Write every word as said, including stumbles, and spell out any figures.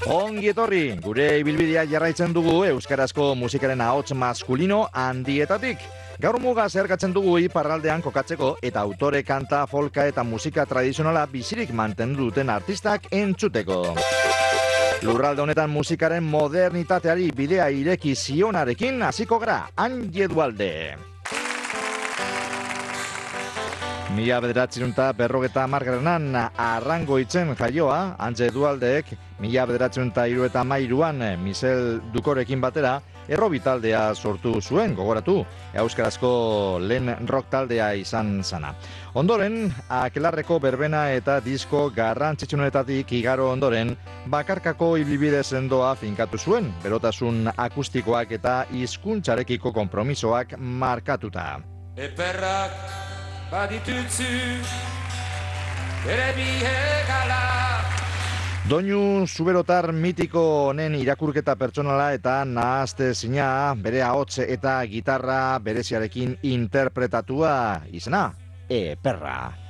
Ongi etorri, gure ibilbidea jarraitzen dugu euskarazko musikaren ahots maskulino handietatik. Gaur muga zeharkatzen dugu iparraldean kokatzeko eta autore kanta, folka eta musika tradizionala bizirik mantendu duten artistak entzuteko. Lurralde honetan musikaren modernitateari bidea ireki zionarekin hasiko gara, Antje Dualde. Mila bederatzen eta berrogeta hamargarrenan Arrangoitzen jaioa, Antje Dualdek, mila bederatzen eta hirurogeita hamairuan Michel Dukorekin batera, errobi taldea sortu zuen, gogoratu, euskarazko lehen rock taldea izan zana. Ondoren, Akelarreko berbena eta disko garrantzitsunetatik igaro ondoren, bakarkako ibilbide sendoa finkatu zuen, berotasun akustikoak eta hizkuntzarekiko konpromisoak markatuta. Eperrak baditutzu, bere bihegala. Doinu zuberotar mitiko honen irakurketa pertsonala eta nahazte zina bere ahots eta gitarra bereziarekin interpretatua izena, Eperra.